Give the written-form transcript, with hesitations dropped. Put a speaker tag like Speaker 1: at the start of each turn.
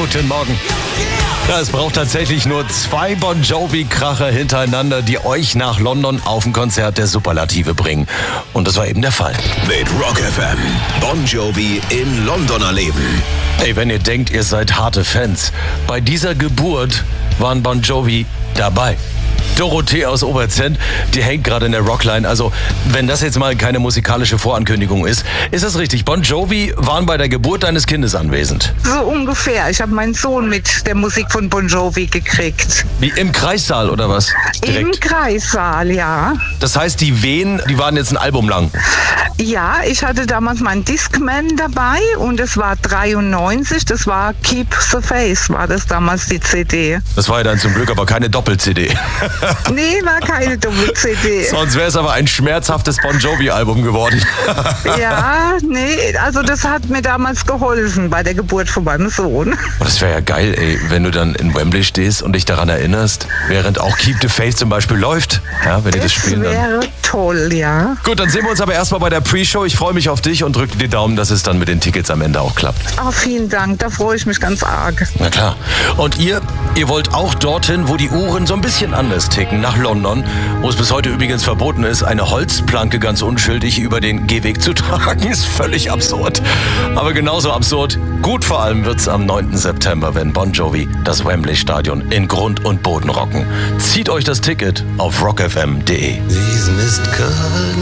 Speaker 1: Guten Morgen. Ja, es braucht tatsächlich nur 2 Bon Jovi-Kracher hintereinander, die euch nach London auf ein Konzert der Superlative bringen. Und das war eben der Fall.
Speaker 2: Mit Rock FM. Bon Jovi in London erleben.
Speaker 1: Ey, wenn ihr denkt, ihr seid harte Fans, bei dieser Geburt waren Bon Jovi dabei. Dorothee aus Oberzent, die hängt gerade in der Rockline. Also, wenn das jetzt mal keine musikalische Vorankündigung ist das richtig. Bon Jovi waren bei der Geburt deines Kindes anwesend.
Speaker 3: So ungefähr. Ich habe meinen Sohn mit der Musik von Bon Jovi gekriegt.
Speaker 1: Wie im Kreissaal oder was?
Speaker 3: Im Kreissaal, ja.
Speaker 1: Das heißt, die Wehen, die waren jetzt ein Album lang.
Speaker 3: Ja, ich hatte damals meinen Discman dabei und es war 93, das war Keep the Faith, war das damals die CD.
Speaker 1: Das war ja dann zum Glück aber keine Doppel-CD.
Speaker 3: Nee, war keine Doppel-CD.
Speaker 1: Sonst wäre es aber ein schmerzhaftes Bon Jovi-Album geworden.
Speaker 3: Ja, nee, also das hat mir damals geholfen bei der Geburt von meinem Sohn.
Speaker 1: Oh, das wäre ja geil, ey, wenn du dann in Wembley stehst und dich daran erinnerst, während auch Keep the Faith zum Beispiel läuft. Ja, wenn die das spielen dann.
Speaker 3: Das wäre toll, ja.
Speaker 1: Gut, dann sehen wir uns aber erstmal bei der Pre-Show. Ich freue mich auf dich und drücke die Daumen, dass es dann mit den Tickets am Ende auch klappt.
Speaker 3: Oh, vielen Dank, da freue ich mich ganz arg.
Speaker 1: Na klar. Und ihr wollt auch dorthin, wo die Uhren so ein bisschen anders ticken, nach London, wo es bis heute übrigens verboten ist, eine Holzplanke ganz unschuldig über den Gehweg zu tragen. Ist völlig absurd. Aber genauso absurd, gut vor allem wird's am 9. September, wenn Bon Jovi das Wembley-Stadion in Grund und Boden rocken. Zieht euch das Ticket auf rockfm.de.